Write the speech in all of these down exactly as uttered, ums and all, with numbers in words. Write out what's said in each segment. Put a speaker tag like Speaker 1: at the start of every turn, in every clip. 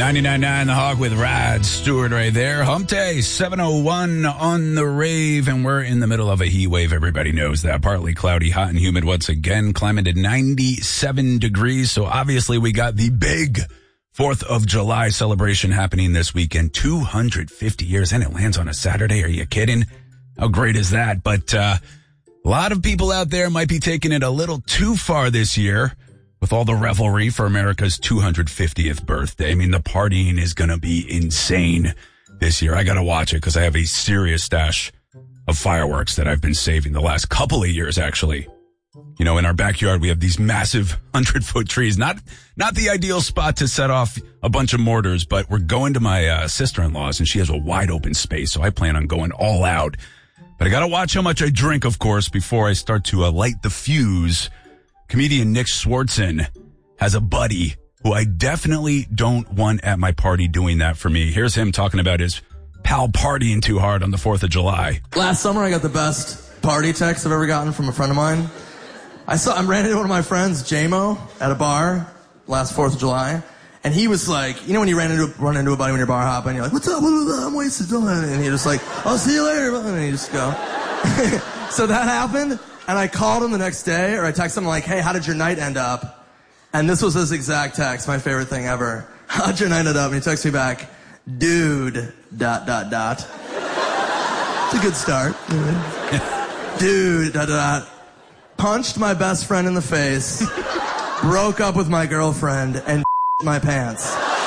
Speaker 1: ninety-nine point nine The Hawk with Rod Stewart right there. Hump Day, seven oh one on the rave, and we're in the middle of a heat wave. Everybody knows that. Partly cloudy, hot and humid once again. Climbing to ninety-seven degrees, so obviously we got the big fourth of July celebration happening this weekend. two hundred fifty years, and it lands on a Saturday. Are you kidding? How great is that? But uh, a lot of people out there might be taking it a little too far this year with all the revelry for America's two hundred fiftieth birthday. I mean, the partying is going to be insane this year. I got to watch it because I have a serious stash of fireworks that I've been saving the last couple of years, actually. You know, in our backyard, we have these massive hundred-foot trees. Not not the ideal spot to set off a bunch of mortars, but we're going to my uh, sister-in-law's, and she has a wide-open space, so I plan on going all out. But I got to watch how much I drink, of course, before I start to uh, light the fuse. Comedian Nick Swartzen has a buddy who I definitely don't want at my party doing that for me. Here's him talking about his pal partying too hard on the fourth of July.
Speaker 2: Last summer, I got the best party text I've ever gotten from a friend of mine. I saw, I ran into one of my friends, J-Mo, at a bar last fourth of July. And he was like, you know when you ran into, run into a buddy when you're bar hopping, you're like, what's up? I'm wasted. And you're just like, I'll see you later. And you just go. So that happened. And I called him the next day, or I texted him like, hey, how did your night end up? And this was his exact text, my favorite thing ever. How'd your night end up? And he texted me back, dude, dot, dot, dot. It's a good start. Dude, dot, dot, dot. Punched my best friend in the face, broke up with my girlfriend, and my pants.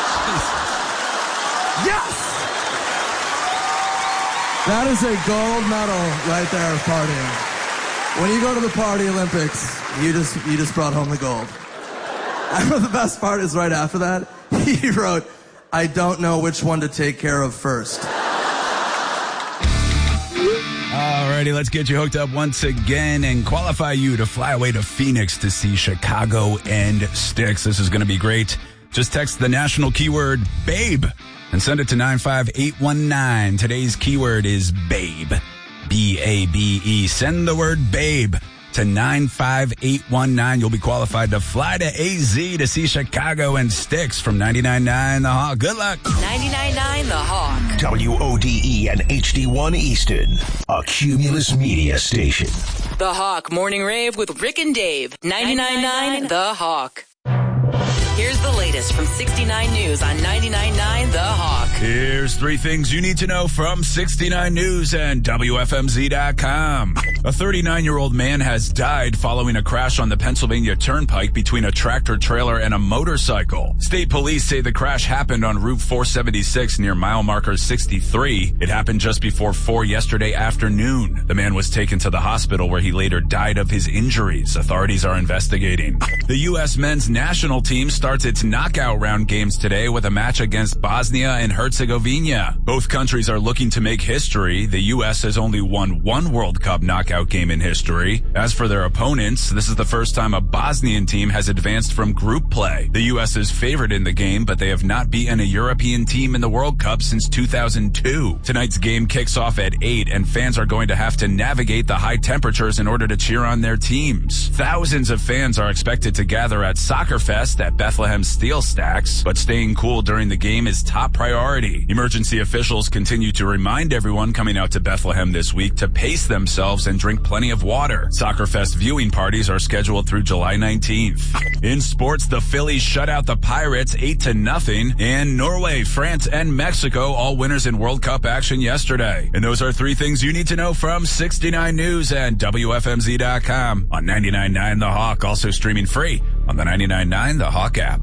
Speaker 2: Yes! That is a gold medal right there of partying. When you go to the Party Olympics, you just you just brought home the gold. I know the best part is right after that, he wrote, I don't know which one to take care of first.
Speaker 1: Alrighty, let's get you hooked up once again and qualify you to fly away to Phoenix to see Chicago and Styx. This is going to be great. Just text the national keyword BABE and send it to nine five eight one nine. Today's keyword is BABE. B A B E. Send the word BABE to nine five eight one nine. You'll be qualified to fly to A Z to see Chicago and Styx from ninety-nine point nine The Hawk. Good luck.
Speaker 3: ninety-nine point nine The Hawk.
Speaker 4: W O D E and H D one Easton. A Cumulus Media station.
Speaker 3: The Hawk Morning Rave with Rick and Dave. ninety-nine point nine The Hawk. Here's the latest from sixty-nine News on ninety-nine point nine The Hawk.
Speaker 1: Here's three things you need to know from sixty-nine News and W F M Z dot com. A thirty-nine-year-old man has died following a crash on the Pennsylvania Turnpike between a tractor-trailer and a motorcycle. State police say the crash happened on Route four seventy-six near mile marker sixty-three. It happened just before four yesterday afternoon. The man was taken to the hospital where he later died of his injuries. Authorities are investigating. The U S men's national team starts its knockout round games today with a match against Bosnia and Herzegovina. Both countries are looking to make history. The U S has only won one World Cup knockout game in history. As for their opponents, this is the first time a Bosnian team has advanced from group play. The U S is favored in the game, but they have not beaten a European team in the World Cup since two thousand two. Tonight's game kicks off at eight, and fans are going to have to navigate the high temperatures in order to cheer on their teams. Thousands of fans are expected to gather at Soccer Fest at Bethlehem Steel Stacks, but staying cool during the game is top priority. Emergency officials continue to remind everyone coming out to Bethlehem this week to pace themselves and drink plenty of water. Soccer Fest viewing parties are scheduled through July nineteenth. In sports, the Phillies shut out the Pirates eight to nothing, and Norway, France, and Mexico all winners in World Cup action yesterday. And those are three things you need to know from sixty-nine News and W F M Z dot com on ninety-nine point nine The Hawk, also streaming free on the ninety-nine point nine The Hawk app.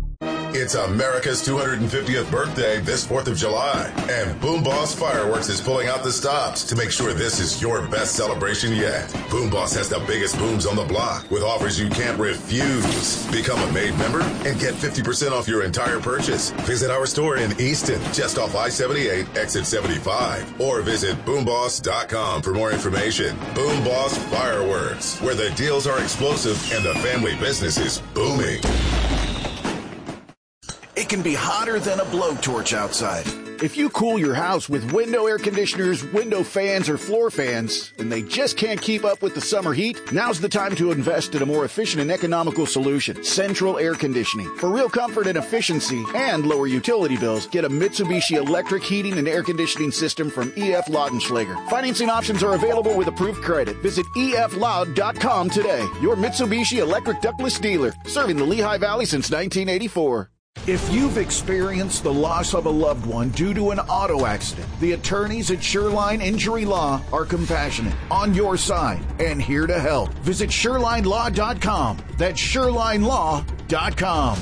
Speaker 5: It's America's two hundred fiftieth birthday this fourth of July, and Boom Boss Fireworks is pulling out the stops to make sure this is your best celebration yet. Boom Boss has the biggest booms on the block with offers you can't refuse. Become a Made member and get fifty percent off your entire purchase. Visit our store in Easton, just off I seventy-eight, exit seventy-five, or visit boom boss dot com for more information. Boom Boss Fireworks, where the deals are explosive and the family business is booming.
Speaker 4: It can be hotter than a blowtorch outside.
Speaker 6: If you cool your house with window air conditioners, window fans, or floor fans, and they just can't keep up with the summer heat, now's the time to invest in a more efficient and economical solution, Central Air Conditioning. For real comfort and efficiency and lower utility bills, get a Mitsubishi electric heating and air conditioning system from E F Lautenschlager. Financing options are available with approved credit. Visit E F loud dot com today. Your Mitsubishi electric ductless dealer, serving the Lehigh Valley since nineteen eighty-four. If you've experienced the loss of a loved one due to an auto accident, the attorneys at Shoreline Injury Law are compassionate, on your side, and here to help. Visit shoreline law dot com. That's shoreline law dot com.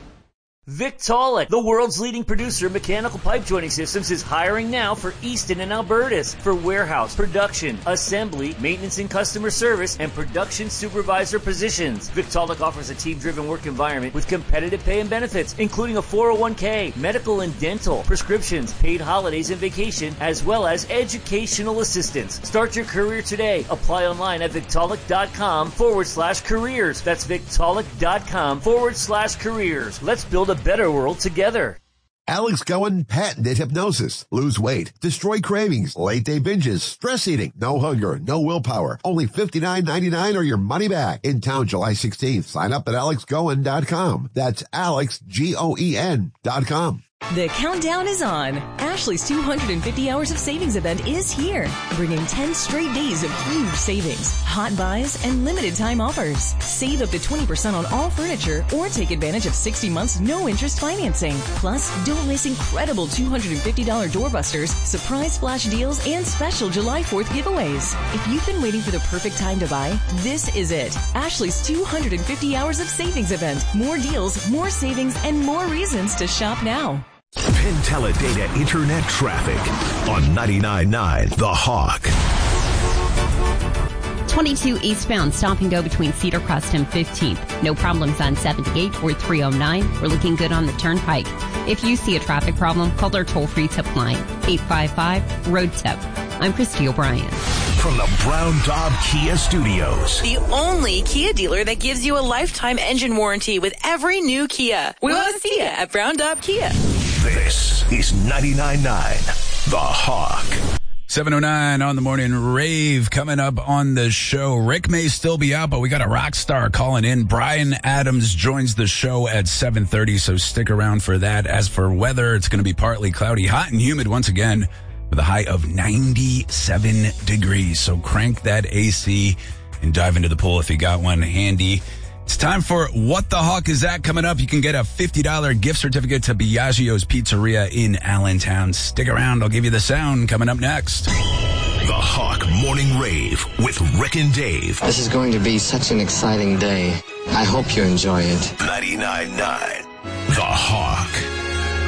Speaker 7: Victaulic, the world's leading producer of mechanical pipe joining systems, is hiring now for Easton and Albertus for warehouse, production, assembly, maintenance and customer service, and production supervisor positions. Victaulic offers a team-driven work environment with competitive pay and benefits, including a four oh one k, medical and dental, prescriptions, paid holidays and vacation, as well as educational assistance. Start your career today. Apply online at Victaulic.com forward slash careers. That's Victaulic.com forward slash careers. Let's build a better world together.
Speaker 8: Alex Cohen patented hypnosis. Lose weight, destroy cravings, late day binges, stress eating, no hunger, no willpower. Only fifty-nine ninety-nine or your money back. In town July sixteenth. Sign up at alex cohen dot com. That's Alex, G O E N dot com.
Speaker 9: The countdown is on. Ashley's two hundred fifty hours of savings event is here, bringing ten straight days of huge savings, hot buys, and limited time offers. Save up to twenty percent on all furniture or take advantage of sixty months no-interest financing. Plus, don't miss incredible two hundred fifty dollars doorbusters, surprise flash deals, and special July fourth giveaways. If you've been waiting for the perfect time to buy, this is it. Ashley's two hundred fifty hours of savings event. More deals, more savings, and more reasons to shop now.
Speaker 4: Penteledata Internet Traffic on ninety-nine point nine The Hawk.
Speaker 10: twenty-two eastbound, stop and go between Cedar Crest and fifteenth. No problems on seventy-eight or three oh nine. We're looking good on the Turnpike. If you see a traffic problem, call our toll-free tip line, eight five five, road tip. I'm Christy O'Brien.
Speaker 4: From the Brown Daub Kia Studios.
Speaker 3: The only Kia dealer that gives you a lifetime engine warranty with every new Kia. We want to see you at Brown Daub Kia.
Speaker 4: This is ninety-nine point nine The Hawk.
Speaker 1: seven oh nine on the morning rave coming up on the show. Rick may still be out, but we got a rock star calling in. Brian Adams joins the show at seven thirty, so stick around for that. As for weather, it's going to be partly cloudy, hot and humid once again with a high of ninety-seven degrees. So crank that A C and dive into the pool if you got one handy. It's time for What the Hawk Is That? Coming up, you can get a fifty dollars gift certificate to Biagio's Pizzeria in Allentown. Stick around. I'll give you the sound coming up next.
Speaker 4: The Hawk Morning Rave with Rick and Dave.
Speaker 11: This is going to be such an exciting day. I hope you enjoy it.
Speaker 4: ninety-nine point nine The Hawk.